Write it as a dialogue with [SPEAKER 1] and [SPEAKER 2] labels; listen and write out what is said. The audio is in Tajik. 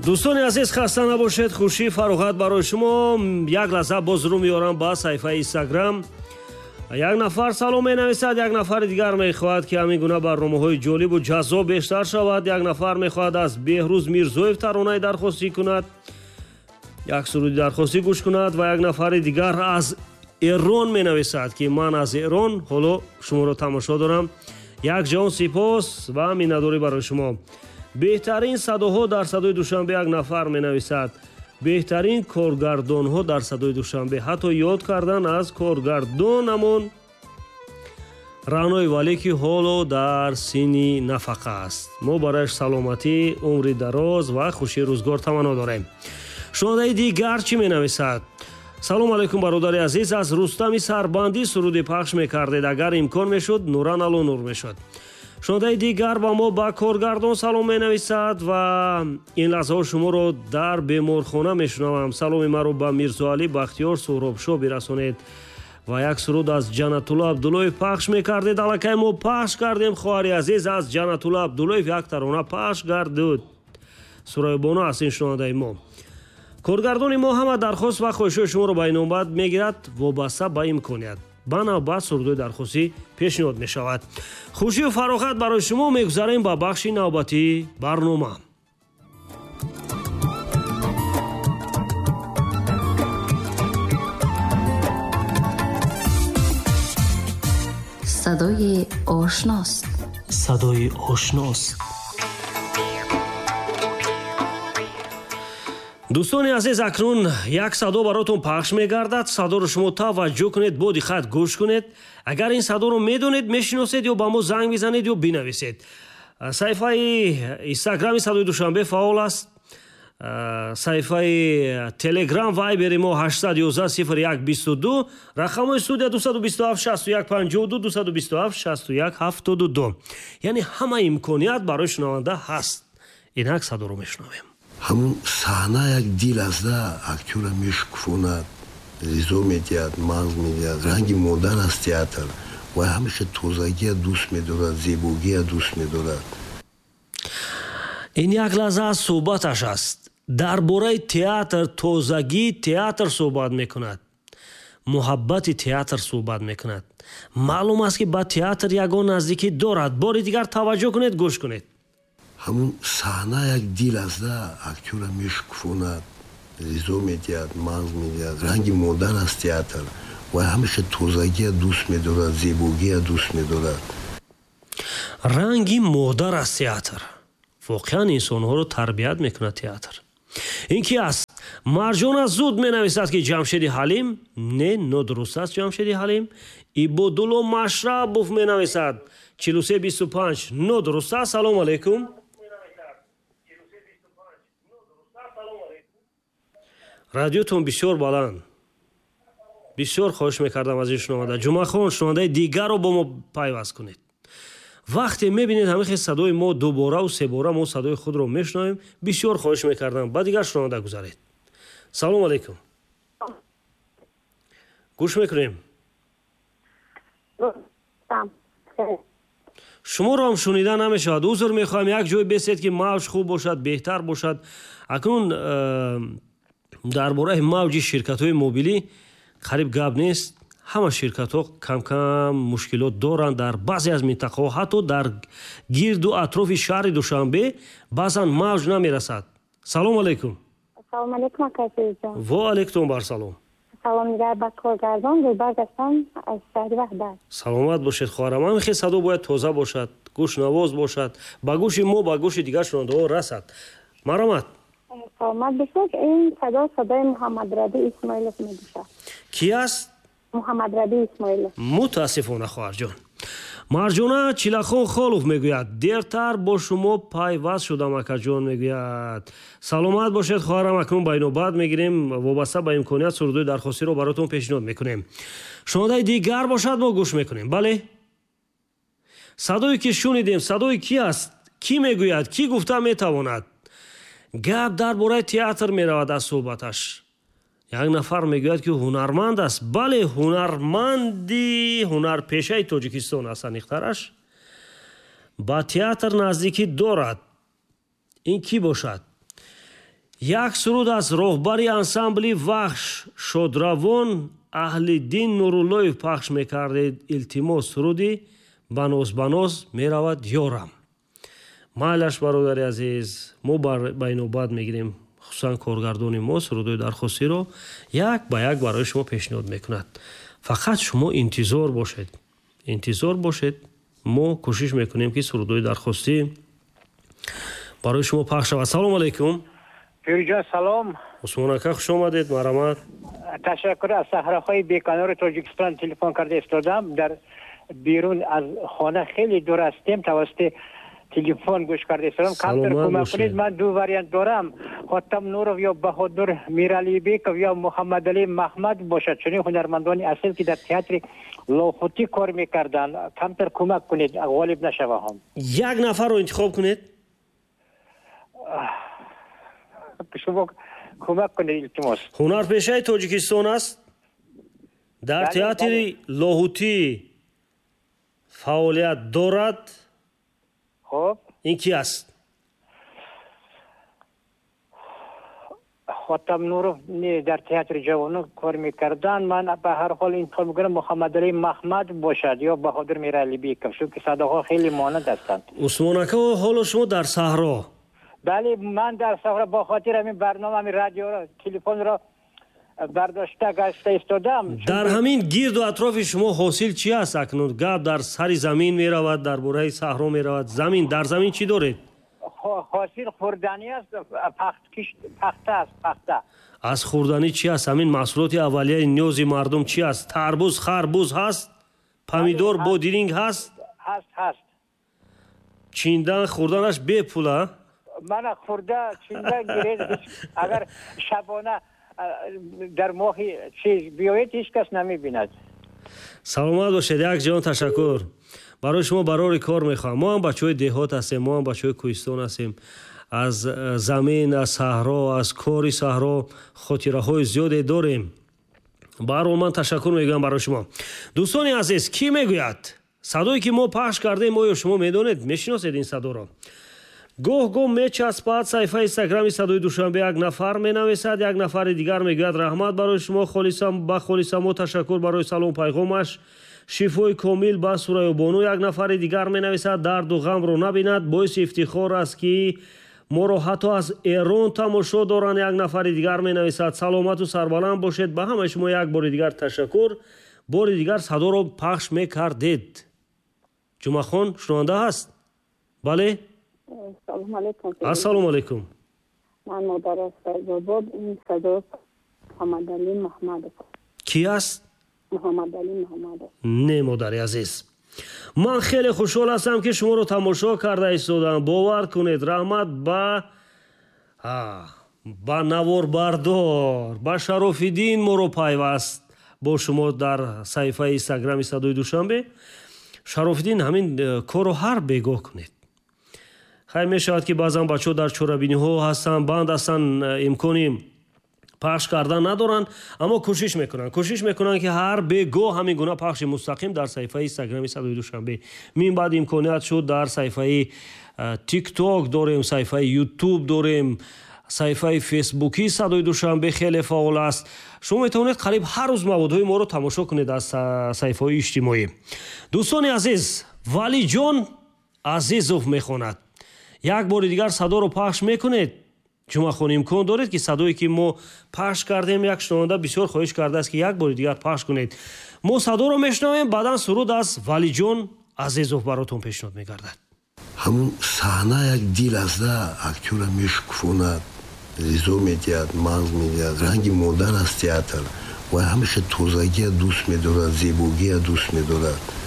[SPEAKER 1] دوستان عزیز خسته نباشید. خوشی فراغت برای شما. یک لحظه باز رو میارم با صفحه اینستاگرام. یک نفر سلام مینویسد، یک نفر دیگر میخواهد که همین گونه برنامه‌های جالب و جذاب بیشتر شود. یک نفر میخواهد از بهروز میرزویف ترانه درخواستی کند، یک سرودی درخواستی گوش کند و یک نفر دیگر از ایران مینویسد که من از ایران حالا شما رو تماشا دارم. یک جان سپاس و میناداری برای شما. بهترین صداها در صدای دوشنبه یک نفر مینویسد. بهترین کارگردان‌ها در صدای دوشنبه. حتی یاد کردن از کارگردانمون رعنای ولی که حالا در سینی نفقه است. ما برایش سلامتی، عمر دراز و خوشی روزگار تمنا داریم. شنونده دیگر چی مینویسد؟ سلام علیکم برادر عزیز، از رستم سربندی سرود پخش میکردید. اگر امکان میشد نوران الو نور میشد. شنونده دیگر با ما با کارگردان سلام مینویسد و این لحظه شما رو در بیمارخانه میشنوم. سلام مرا با میرزا علی بختیار سهرابشاه برسانید و یک سرود از جنت الله عبدالله پخش میکردید. الکی ما پخش کردیم. خواهر عزیز از جنت الله عبدالله یک ترانه پخش گردید. سرایبانو از این شنونده ما. کارگردان ما همه درخواست و خواهش شما رو به نوبت میگیرد وابسته به امکانیت. بنابر سرودی درخواستی پیشنهاد می شود. خوشی و فراغت برای شما میگذاریم با بخش نوبتی برنامه.
[SPEAKER 2] صدای آشناست.
[SPEAKER 1] صدای آشناست. دوستان عزیز، اکنون یک صدا براتون پخش میگردد. صدا رو شما توجه کنید، با دقت گوش کنید. اگر این صدا رو میدونید، میشناسید، یا با ما زنگ بزنید یا بنویسید. صفحه اینستاگرام صدای دوشنبه فعال است. صفحه تلگرام وایبر ما 811 0122، رقم استودیو 227 61 52 227 61 72. یعنی همه امکانیت برای شنونده هست. اینک صدا رو میشنویم.
[SPEAKER 3] همون صحنه یک دل از ده اکتور میشکفوند، ریزو میدید، منز میدید. رنگ مدرن از تئاتر و همیشه تازگی دوست میدارد، زیبایی دوست میدارد.
[SPEAKER 1] این یک لحظه از صحبتش است. درباره تئاتر، تازگی تئاتر صحبت میکند، محبت تئاتر صحبت میکند. معلوم است که با تئاتر یگان نزدیکی دارد. بار دیگر توجه کنید، گوش کنید.
[SPEAKER 3] همون صحنه یک دل از ده اکتور میشکفوند، ریزو میدید، منز میدید. رنگ مدرن از تئاتر و همیشه تازگی دوست میدارد، زیبایی دوست میدارد.
[SPEAKER 1] رنگی مدرن از تئاتر واقعا انسانها رو تربیت میکنه تئاتر. این کی است؟ مرجان زود مینویسد که جمشید حلیم. نه، نادرست است جمشید حلیم. ایبادالله مشربوف مینویسد 4325. نادرست است. سلام علیکم. رادیوتون بسیار بلند. بسیار خواهش میکردم از این شنونده. جمعه خان شنونده دیگر رو با ما پیوست کنید. وقتی میبینید همه خیلی صدای ما دوباره و سه باره ما صدای خود رو میشنویم، بسیار خواهش میکردم با دیگر شنونده گذارید. سلام علیکم. گوش میکنیم. شما رو هم شنیده نمیشود. عذر میخوایم. یک جای بسید که موج خوب باشد، بهتر باشد. اکنون درباره موج شرکت های موبیلی قریب گپ نیست. همه شرکت ها کم کم مشکلات دارند در بعضی از منطقه ها. حتی در گرد و اطراف شهر دوشنبه بعضا موج نمیرسد. سلام علیکم.
[SPEAKER 4] سلام علیکم کسی جان.
[SPEAKER 1] و علیکم بر سلام.
[SPEAKER 4] سلام دیگر با کارگردان گلبرگ هستم از شهر وحدت.
[SPEAKER 1] سلامت باشید خواهرم. همین خیلی صدا باید تازه باشد، گوش نواز باشد، با گوش ما با گوش دیگر شنونده ها رسد. مرحمت.
[SPEAKER 4] سلامت باشید. این صدای محمد ربی اسماعیل میشه.
[SPEAKER 1] کی است؟
[SPEAKER 4] محمد ربی اسماعیل.
[SPEAKER 1] متاسفانه خواهر جان. مرجانه چیلاخان خالوف میگوید دیرتر با شما پیوست شدم. اکا جان میگوید سلامت باشید خواهرم. اکنون با اینو بعد میگیریم وابسته به امکانیت سرودی درخواستی رو براتون پیشنهاد میکنیم. شنونده دیگر باشد ما گوش میکنیم. بله، صدایی که شنیدیم صدای کی است؟ کی میگوید؟ کی گفته میتواند؟ گپ درباره تئاتر میرود از صحبتش. یک نفر میگوید که هنرمند است. بله، هنرمندی هنرپیشه تاجیکستان است. نیخترش با تئاتر نزدیکی دارد. این کی باشد؟ як суруд аз роҳбари ансамбли вахш шодравон аҳлиддин нуруллоев пахш мекардед. илтимос суруди баноз меравад ёрам. майлаш бародари азиз, мо байнобат мегирем, хусусан коргардони мо сурудои дархостиро як ба як барои шумо пешниҳод мекунад. фақат шумо интизор бошед. мо кӯшиш мекунем ки сурудои дархостӣ барои шумо пахш шавад. салому алайкум.
[SPEAKER 5] пирҷон салом.
[SPEAKER 1] усмон ака хуш омадед. марамат.
[SPEAKER 5] ташаккур. аз саҳроҳои беканори тоҷикистон телефон карда истодам. дар берун аз хона хеле дур ҳастем. тавассути телефон гӯш карда истодам. камтар кӯмак кунед. ман ду вариант дорам. хотам нуров ё баҳодур миралибеков ё муҳаммадалӣ маҳмад бошад. чунин ҳунармандони асл ки дар театри лохутӣ кор мекарданд. камтар кӯмак кунед ғолиб нашавам.
[SPEAKER 1] як нафарро интихоб кунед.
[SPEAKER 5] шумо кӯмак кунед илтимос.
[SPEAKER 1] ҳунарпешаи тоҷикистон аст. дар театри лоҳутӣ фаъолият дорад.
[SPEAKER 5] хоб
[SPEAKER 1] ин ки аст?
[SPEAKER 5] хотам нуров дар театри ҷавонон кор мекарданд. ман ба ҳар ҳол интихоб мекунам муҳаммадалӣ маҳмад бошад ё баҳодур миралибеков, чунки садоҳо хеле монанд ҳастанд.
[SPEAKER 1] усмон ака, ҳоло шумо дар саҳро?
[SPEAKER 5] бале, ман дар саҳро бо хотир ҳамин барномаи радиоро телефонро бардошта гашта истодам.
[SPEAKER 1] дар ҳамин гирду атрофи шумо ҳосил чи аст акнун? гап дар сари замин меравад, дар бораи саҳро меравад. дар замин чӣ доред?
[SPEAKER 5] ҳосил хӯрданӣ аст, пахта аст. пахта.
[SPEAKER 1] аз хӯрданӣ чи аст? ҳамин маҳсулоти аввалияи ниёзи мардум чи аст? тарбуз, харбуз ҳаст? помидор, бодиринг ҳаст?
[SPEAKER 5] ҳаст.
[SPEAKER 1] чиндан хӯрданаш бепула?
[SPEAKER 5] мана хӯрда чиндан гиред. агар шабона дар моҳи чиз биёед ҳеҷ кас намебинад.
[SPEAKER 1] саломат бошед. як ҷон ташаккур. барои шумо барори кор мехоҳам. мо ҳам бачаҳои деҳот ҳастем, мо ҳам бачаҳои кӯҳистон ҳастем. аз замин, аз саҳро, аз кори саҳро хотираҳои зиёде дорем. ба ҳар ҳол ман ташаккур мегӯям барои шумо. дӯстони азиз, кӣ мегӯяд? садое ки мо пахш кардем, оё шумо медонед, мешиносед ин садоро? гоҳ-гоҳ мечаспад саҳифаи инстаграми садои душанбе. як нафар менависад, як нафари дигар мегӯяд раҳмат барои шумо, ба холисамо ташаккур барои салом пайғомаш, шифои комил ба сурайёбону. як нафари дигар менависад дарду ғамро набинад, боиси ифтихор аст ки моро ҳатто аз эрон тамошо доранд. як нафари дигар менависад саломату сарбаланд бошед. ба ҳамаи шумо як бори дигар ташаккур. бори дигар садоро пахш мекардед. ҷумъахон шунаванда ҳаст? бале. ассалому алайкум.
[SPEAKER 4] ман модар файзобод. ин садо муҳаммадалӣ маҳмадов.
[SPEAKER 1] ки аст?
[SPEAKER 4] муҳаммадалӣ маҳмадов.
[SPEAKER 1] не модари азиз, ман хеле хушҳол ҳастам ки шуморо тамошо карда истодам. бовар кунед. раҳмат ба наворбардор, ба Шарофиддин моро пайваст бо шумо дар саҳифаи инстаграми садои душанбе. Шарофиддин ҳамин корро ҳар бегоҳ кунед. хайр мешавад ки баъзан бачаҳо дар чорабиниҳо ҳастанд, банд ҳастанд, имкони пахш кардан надоранд, аммо кӯшиш мекунанд ки ҳар бегоҳ ҳамин гуна пахши мустақим дар саҳифаи инстаграми садои душанбе. мин баъд имконият шуд дар саҳифаи тикток дорем, саҳифаи ютуб дорем, саҳифаи фейсбуки садои душанбе хеле фаъол аст. шумо метавонед қариб ҳар рӯз маводҳои моро тамошо кунед аз саҳифаҳои иҷтимоӣ. дӯстони азиз, валиҷон азизов мехонад. як бори дигар садоро пахш мекунед. ҷумъахон имкон доред ки садое ки мо пахш кардем, як шунаванда бисёр хоҳиш кардааст ки як бори дигар пахш кунед. мо садоро мешунавем, баъдан суруд аз валиҷон азизов баротон пешниҳод мегардад.
[SPEAKER 3] ҳамун саҳна як дил аста актёра мешукуфонад, ризо медиҳад, манз медиҳад. ранги модар аст театр ва ҳамеша тозагия дӯст медорад, зебогия дӯст медорад.